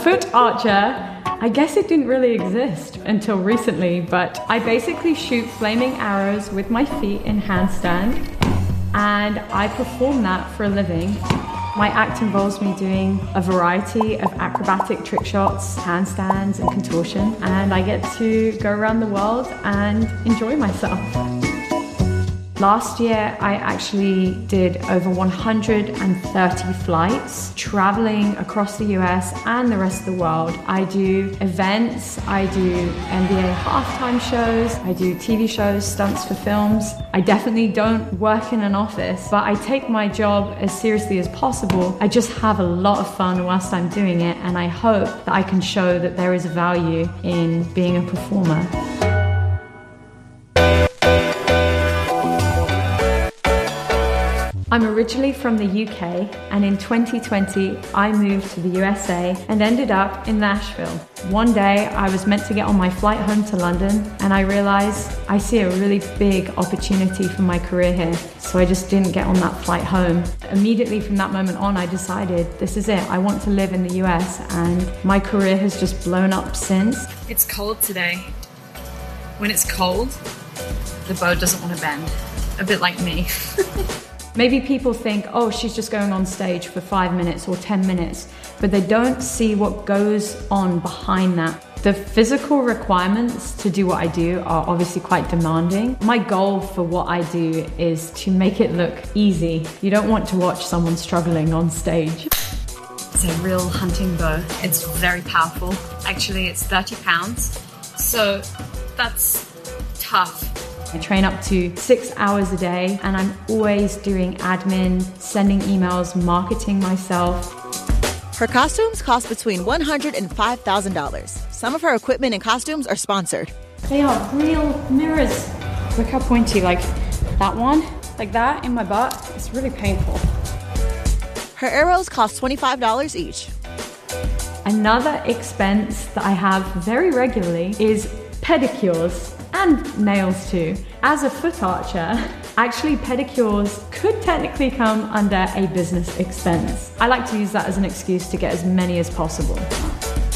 foot archer, I guess it didn't really exist until recently, but I basically shoot flaming arrows with my feet in handstand, and I perform that for a living. My act involves me doing a variety of acrobatic trick shots, handstands, and contortion, and I get to go around the world and enjoy myself. Last year, I actually did over 130 flights, traveling across the US and the rest of the world. I do events, I do NBA halftime shows, I do TV shows, stunts for films. I definitely don't work in an office, but I take my job as seriously as possible. I just have a lot of fun whilst I'm doing it, and I hope that I can show that there is value in being a performer. I'm originally from the UK, and in 2020 I moved to the USA and ended up in Nashville. One day I was meant to get on my flight home to London, and I realized I see a really big opportunity for my career here, so I just didn't get on that flight home. Immediately from that moment on, I decided this is it. I want to live in the US, and my career has just blown up since. It's cold today. When it's cold, the bow doesn't want to bend. A bit like me. Maybe people think, oh, she's just going on stage for 5 minutes or 10 minutes, but they don't see what goes on behind that. The physical requirements to do what I do are obviously quite demanding. My goal for what I do is to make it look easy. You don't want to watch someone struggling on stage. It's a real hunting bow. It's very powerful. Actually, it's 30 pounds, so that's tough. I train up to 6 hours a day, and I'm always doing admin, sending emails, marketing myself. Her costumes cost between $100,000 and $5,000. Some of her equipment and costumes are sponsored. They are real mirrors. Look how pointy, like that one, like that in my butt. It's really painful. Her arrows cost $25 each. Another expense that I have very regularly is pedicures. And nails too. As a foot archer, actually pedicures could technically come under a business expense. I like to use that as an excuse to get as many as possible.